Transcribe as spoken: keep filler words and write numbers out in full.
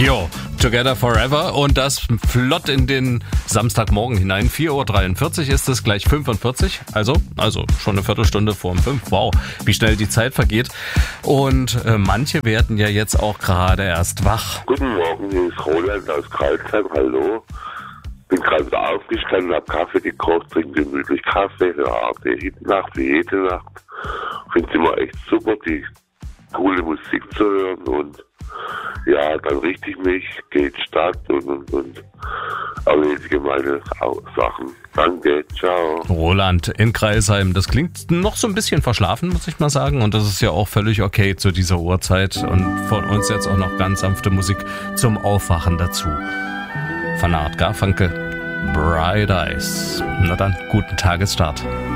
Jo, Together Forever und das flott in den Samstagmorgen hinein. vier Uhr dreiundvierzig ist es, gleich fünfundvierzig. Also, also schon eine Viertelstunde vor um fünf. Wow, wie schnell die Zeit vergeht. Und äh, manche werden ja jetzt auch gerade erst wach. Guten Morgen, hier ist Roland aus Karlsheim. Hallo. Bin gerade wieder aufgestanden, hab Kaffee gekocht, trinke gemütlich Kaffee, höre A R D Nacht wie jede Nacht. Finde es immer echt super, die coole Musik zu hören und ja, dann richte ich mich, gehe in die Stadt und, und, und erledige meine Sachen. Danke, ciao. Roland in Crailsheim, das klingt noch so ein bisschen verschlafen, muss ich mal sagen. Und das ist ja auch völlig okay zu dieser Uhrzeit. Und von uns jetzt auch noch ganz sanfte Musik zum Aufwachen dazu. Von Art Garfunkel, Bright Eyes. Na dann, guten Tagesstart.